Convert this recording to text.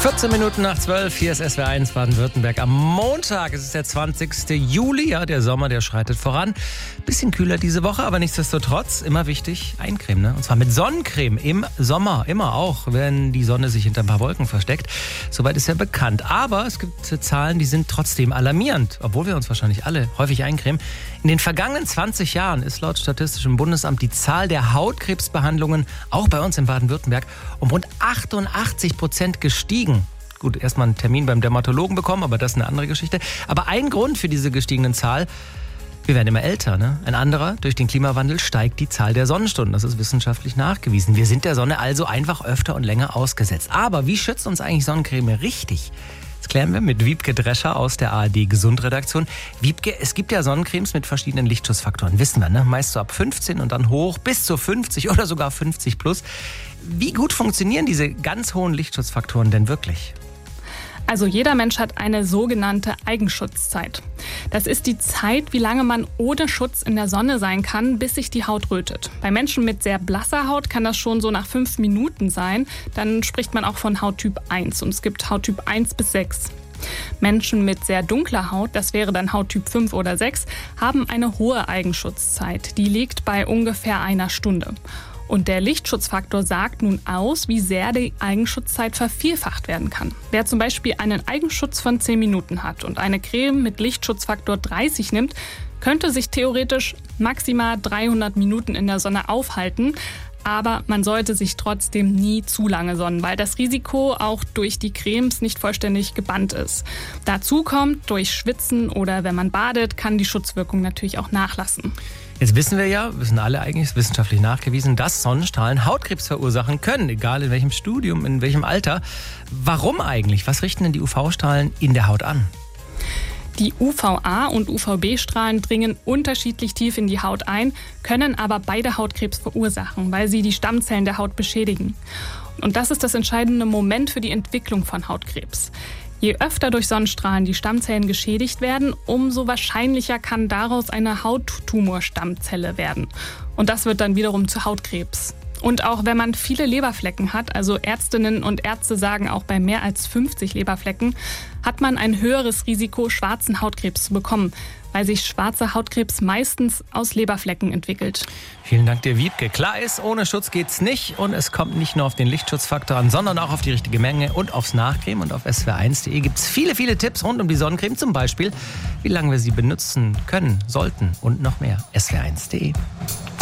14 Minuten nach 12, hier ist SWR1 Baden-Württemberg. Am Montag, es ist der 20. Juli, ja, der Sommer, der schreitet voran. Bisschen kühler diese Woche, aber nichtsdestotrotz immer wichtig, eincremen, ne? Und zwar mit Sonnencreme im Sommer, immer auch, wenn die Sonne sich hinter ein paar Wolken versteckt. Soweit ist ja bekannt. Aber es gibt Zahlen, die sind trotzdem alarmierend, obwohl wir uns wahrscheinlich alle häufig eincremen. In den vergangenen 20 Jahren ist laut Statistischem Bundesamt die Zahl der Hautkrebsbehandlungen, auch bei uns in Baden-Württemberg, um rund 88% gestiegen. Gut, erstmal einen Termin beim Dermatologen bekommen, aber das ist eine andere Geschichte. Aber ein Grund für diese gestiegenen Zahl: wir werden immer älter, ne? Ein anderer: durch den Klimawandel steigt die Zahl der Sonnenstunden. Das ist wissenschaftlich nachgewiesen. Wir sind der Sonne also einfach öfter und länger ausgesetzt. Aber wie schützt uns eigentlich Sonnencreme richtig? Das klären wir mit Wiebke Drescher aus der ARD Gesundredaktion. Wiebke, es gibt ja Sonnencremes mit verschiedenen Lichtschutzfaktoren, wissen wir, ne? Meist so ab 15 und dann hoch bis zu 50 oder sogar 50 plus. Wie gut funktionieren diese ganz hohen Lichtschutzfaktoren denn wirklich? Also jeder Mensch hat eine sogenannte Eigenschutzzeit. Das ist die Zeit, wie lange man ohne Schutz in der Sonne sein kann, bis sich die Haut rötet. Bei Menschen mit sehr blasser Haut kann das schon so nach 5 Minuten sein. Dann spricht man auch von Hauttyp 1 und es gibt Hauttyp 1 bis 6. Menschen mit sehr dunkler Haut, das wäre dann Hauttyp 5 oder 6, haben eine hohe Eigenschutzzeit. Die liegt bei ungefähr einer Stunde. Und der Lichtschutzfaktor sagt nun aus, wie sehr die Eigenschutzzeit vervielfacht werden kann. Wer zum Beispiel einen Eigenschutz von 10 Minuten hat und eine Creme mit Lichtschutzfaktor 30 nimmt, könnte sich theoretisch maximal 300 Minuten in der Sonne aufhalten. Aber man sollte sich trotzdem nie zu lange sonnen, weil das Risiko auch durch die Cremes nicht vollständig gebannt ist. Dazu kommt, durch Schwitzen oder wenn man badet, kann die Schutzwirkung natürlich auch nachlassen. Jetzt wissen wir ja, wissen alle eigentlich, ist wissenschaftlich nachgewiesen, dass Sonnenstrahlen Hautkrebs verursachen können, egal in welchem Studium, in welchem Alter. Warum eigentlich? Was richten denn die UV-Strahlen in der Haut an? Die UVA- und UVB-Strahlen dringen unterschiedlich tief in die Haut ein, können aber beide Hautkrebs verursachen, weil sie die Stammzellen der Haut beschädigen. Und das ist das entscheidende Moment für die Entwicklung von Hautkrebs. Je öfter durch Sonnenstrahlen die Stammzellen geschädigt werden, umso wahrscheinlicher kann daraus eine Hauttumorstammzelle werden. Und das wird dann wiederum zu Hautkrebs. Und auch wenn man viele Leberflecken hat, also Ärztinnen und Ärzte sagen auch bei mehr als 50 Leberflecken, hat man ein höheres Risiko, schwarzen Hautkrebs zu bekommen, weil sich schwarzer Hautkrebs meistens aus Leberflecken entwickelt. Vielen Dank dir, Wiebke. Klar ist, ohne Schutz geht's nicht. Und es kommt nicht nur auf den Lichtschutzfaktor an, sondern auch auf die richtige Menge und aufs Nachcreme. Und auf swr1.de gibt's viele, viele Tipps rund um die Sonnencreme. Zum Beispiel, wie lange wir sie benutzen können, sollten und noch mehr. swr1.de.